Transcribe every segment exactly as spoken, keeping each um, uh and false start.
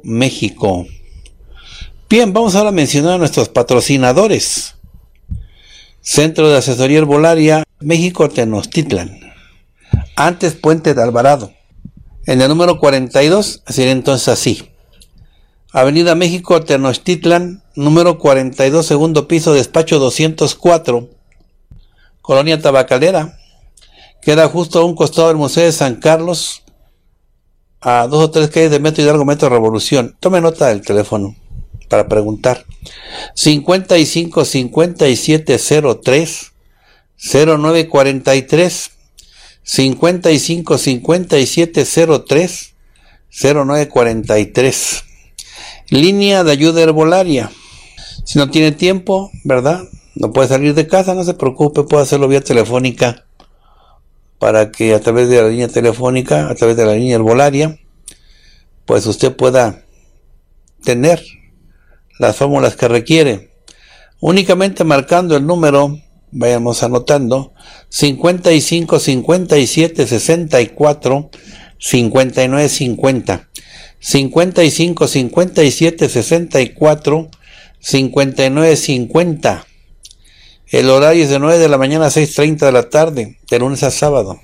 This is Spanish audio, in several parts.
México. Bien, vamos ahora a mencionar a nuestros patrocinadores. Centro de Asesoría Herbolaria México Tenochtitlan, antes Puente de Alvarado. En el número cuarenta y dos, sería entonces así: Avenida México Tenochtitlan, número cuarenta y dos, segundo piso, despacho doscientos cuatro, Colonia Tabacalera. Queda justo a un costado del Museo de San Carlos, a dos o tres calles de Metro Hidalgo, Metro Revolución. Tome nota del teléfono para preguntar. cincuenta y cinco, cincuenta y siete, cero tres, cero nueve cuarenta y tres. cincuenta y cinco, cincuenta y siete, cero tres, cero nueve cuarenta y tres. Línea de ayuda herbolaria. Si no tiene tiempo, ¿verdad?, no puede salir de casa, no se preocupe, puede hacerlo vía telefónica, para que a través de la línea telefónica, a través de la línea herbolaria, pues usted pueda tener las fórmulas que requiere. Únicamente marcando el número, vayamos anotando, cincuenta y cinco, cincuenta y siete, sesenta y cuatro, cincuenta y nueve cincuenta. cincuenta y cinco, cincuenta y siete, sesenta y cuatro, cincuenta y nueve cincuenta. El horario es de nueve de la mañana a seis treinta de la tarde, de lunes a sábado.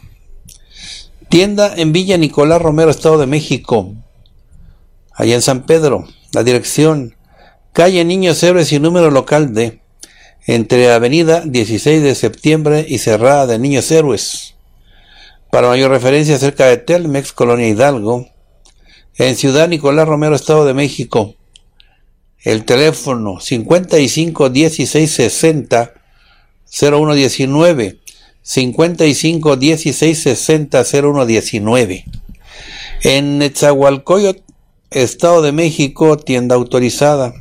Tienda en Villa Nicolás Romero, Estado de México, allá en San Pedro. La dirección: calle Niños Héroes y número local D, entre avenida dieciséis de septiembre y Cerrada de Niños Héroes. Para mayor referencia, cerca de Telmex, Colonia Hidalgo, en Ciudad Nicolás Romero, Estado de México. El teléfono cincuenta y cinco, dieciséis, sesenta, cero uno diecinueve, cincuenta y cinco, dieciséis, sesenta, cero uno diecinueve. En Netzahualcóyotl, Estado de México, tienda autorizada.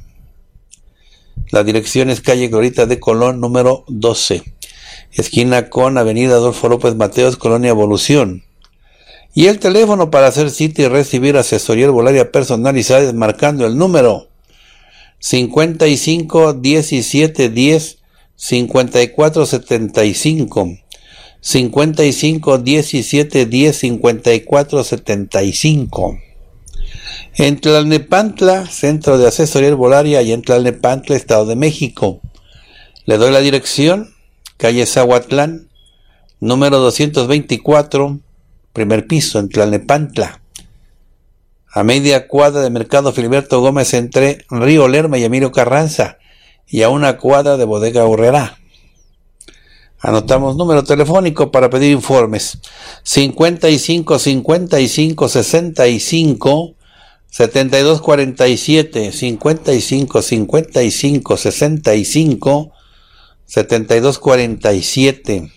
La dirección es calle Glorita de Colón, número doce, esquina con avenida Adolfo López Mateos, Colonia Evolución. Y el teléfono para hacer cita y recibir asesoría herbolaria personalizada es marcando el número cincuenta y cinco, diecisiete, diez, cincuenta y cuatro setenta y cinco, cincuenta y cinco, diecisiete, diez, cincuenta y cuatro setenta y cinco. En Tlalnepantla, Centro de Asesoría Herbolaria, y en Tlalnepantla, Estado de México. Le doy la dirección: calle Zahuatlán, número doscientos veinticuatro, primer piso, en Tlalnepantla, a media cuadra de Mercado Filiberto Gómez entre Río Lerma y Emilio Carranza, y a una cuadra de Bodega Aurrerá. Anotamos número telefónico para pedir informes: cincuenta y cinco, cincuenta y cinco, sesenta y cinco, setenta y dos cuarenta y siete, cincuenta y cinco, cincuenta y cinco, sesenta y cinco, setenta y dos cuarenta y siete.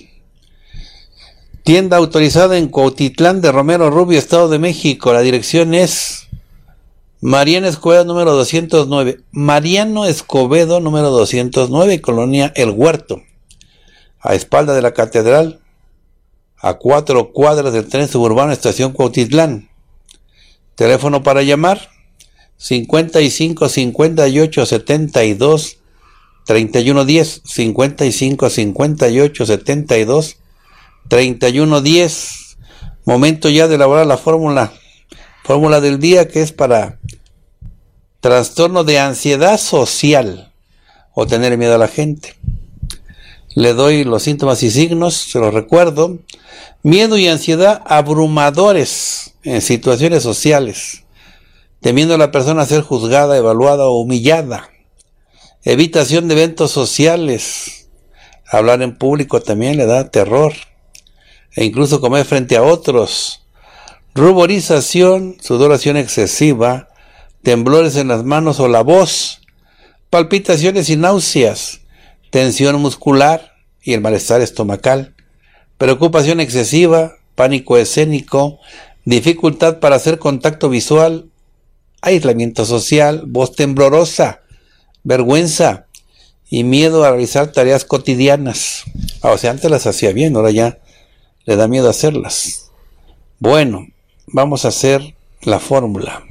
Tienda autorizada en Cuautitlán de Romero Rubio, Estado de México. La dirección es Mariano Escobedo, número doscientos nueve. Mariano Escobedo, número doscientos nueve, Colonia El Huerto, a espalda de la Catedral, a cuatro cuadras del tren suburbano Estación Cuautitlán. Teléfono para llamar: cincuenta y cinco, cincuenta y ocho, setenta y dos, treinta y uno diez, cincuenta y cinco, cincuenta y ocho, setenta y dos, treinta y uno diez. Momento ya de elaborar la fórmula, fórmula del día, que es para trastorno de ansiedad social o tener miedo a la gente. Le doy los síntomas y signos, se los recuerdo: miedo y ansiedad abrumadores en situaciones sociales, temiendo a la persona ser juzgada, evaluada o humillada. Evitación de eventos sociales, hablar en público también le da terror, e incluso comer frente a otros. Ruborización, sudoración excesiva, temblores en las manos o la voz, palpitaciones y náuseas, tensión muscular y el malestar estomacal, preocupación excesiva, pánico escénico, dificultad para hacer contacto visual, aislamiento social, voz temblorosa, vergüenza y miedo a realizar tareas cotidianas. O sea, antes las hacía bien, ahora ya le da miedo hacerlas. Bueno, vamos a hacer la fórmula.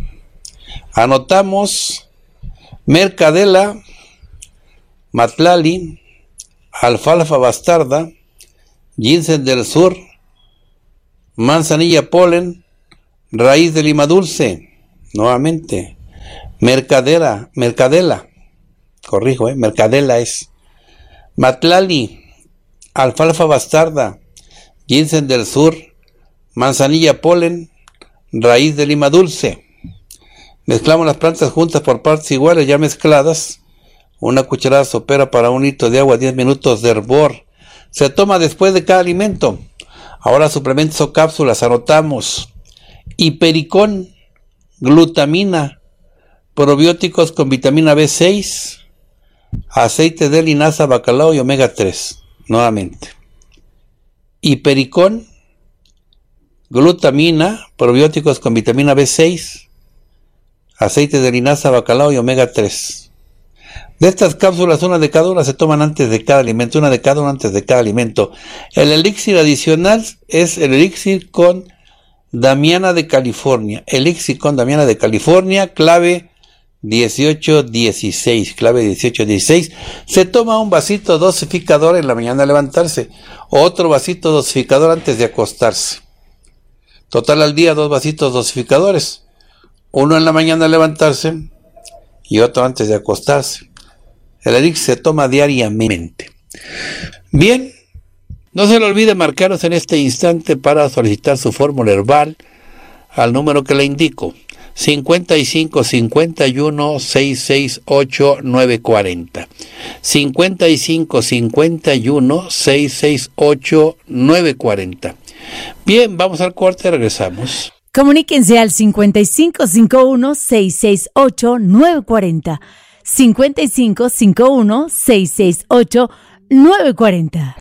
Anotamos: mercadela, matlali, alfalfa bastarda, ginseng del sur, manzanilla polen, raíz de lima dulce. Nuevamente: Mercadera, Mercadela, corrijo, eh, Mercadela es. Matlali, alfalfa bastarda, ginseng del sur, manzanilla polen, raíz de lima dulce. Mezclamos las plantas juntas por partes iguales ya mezcladas. Una cucharada sopera para un litro de agua, diez minutos de hervor. Se toma después de cada alimento. Ahora suplementos o cápsulas, anotamos. Hipericón, glutamina, probióticos con vitamina B seis, aceite de linaza, bacalao y omega tres. Nuevamente. Hipericón, glutamina, probióticos con vitamina B seis, aceite de linaza, bacalao y omega tres. De estas cápsulas, una de cada una se toman antes de cada alimento, una de cada una antes de cada alimento. El elixir adicional es el elixir con Damiana de California. Elixir con Damiana de California, clave dieciocho dieciséis. Clave dieciocho dieciséis. Se toma un vasito dosificador en la mañana al levantarse, otro vasito dosificador antes de acostarse. Total al día, dos vasitos dosificadores. Uno en la mañana al levantarse y otro antes de acostarse. El elixir se toma diariamente. Bien, no se le olvide marcarnos en este instante para solicitar su fórmula herbal al número que le indico, cincuenta y cinco cincuenta y uno seiscientos sesenta y ocho novecientos cuarenta. cincuenta y cinco cincuenta y uno seiscientos sesenta y ocho novecientos cuarenta. Bien, vamos al corte y regresamos. Comuníquense al cincuenta y cinco cincuenta y uno seiscientos sesenta y ocho novecientos cuarenta. cincuenta y cinco cincuenta y uno seiscientos sesenta y ocho novecientos cuarenta.